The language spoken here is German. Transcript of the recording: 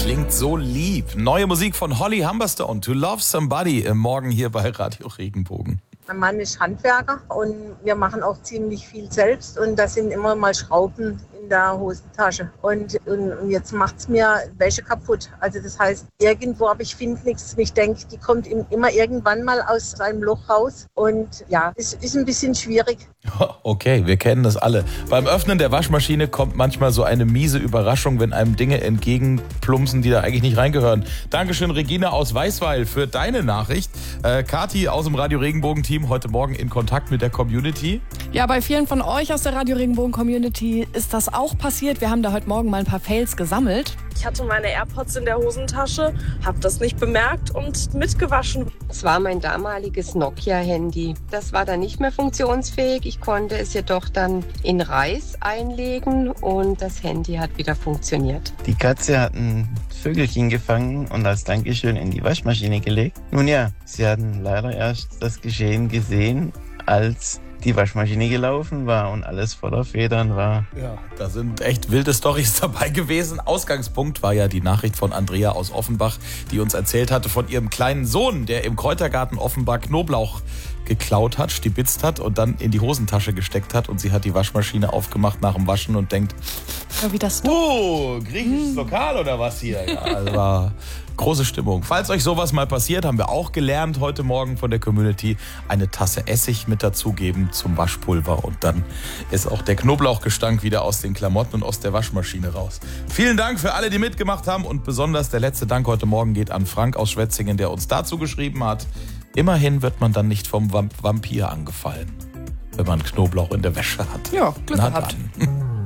klingt so lieb. Neue Musik von Holly Humberstone, To Love Somebody, morgen hier bei Radio Regenbogen. Mein Mann ist Handwerker und wir machen auch ziemlich viel selbst und da sind immer mal Schrauben in der Hosentasche. Und jetzt macht es mir Wäsche kaputt. Also das heißt, irgendwo, aber ich finde nichts. Ich denke, die kommt immer irgendwann mal aus seinem Loch raus. Und ja, es ist ein bisschen schwierig. Okay, wir kennen das alle. Beim Öffnen der Waschmaschine kommt manchmal so eine miese Überraschung, wenn einem Dinge entgegenplumpsen, die da eigentlich nicht reingehören. Dankeschön, Regina aus Weißweil, für deine Nachricht. Kathi aus dem Radio Regenbogen-Team heute Morgen in Kontakt mit der Community. Ja, bei vielen von euch aus der Radio Regenbogen-Community ist das auch passiert. Wir haben da heute Morgen mal ein paar Fails gesammelt. Ich hatte meine AirPods in der Hosentasche, habe das nicht bemerkt und mitgewaschen. Es war mein damaliges Nokia-Handy. Das war dann nicht mehr funktionsfähig. Ich konnte es jedoch dann in Reis einlegen und das Handy hat wieder funktioniert. Die Katze hat ein Vögelchen gefangen und als Dankeschön in die Waschmaschine gelegt. Nun ja, sie hatten leider erst das Geschehen gesehen, als die Waschmaschine gelaufen war und alles voller Federn war. Ja, da sind echt wilde Storys dabei gewesen. Ausgangspunkt war ja die Nachricht von Andrea aus Offenbach, die uns erzählt hatte von ihrem kleinen Sohn, der im Kräutergarten offenbar Knoblauch geklaut hat, stibitzt hat und dann in die Hosentasche gesteckt hat. Und sie hat die Waschmaschine aufgemacht nach dem Waschen und denkt, ja, wie das griechisches Lokal oder was hier? Ja, also war große Stimmung. Falls euch sowas mal passiert, haben wir auch gelernt heute Morgen von der Community, eine Tasse Essig mit dazugeben zum Waschpulver und dann ist auch der Knoblauchgestank wieder aus den Klamotten und aus der Waschmaschine raus. Vielen Dank für alle, die mitgemacht haben und besonders der letzte Dank heute Morgen geht an Frank aus Schwetzingen, der uns dazu geschrieben hat, immerhin wird man dann nicht vom Vampir angefallen, wenn man Knoblauch in der Wäsche hat. Ja, Glück gehabt.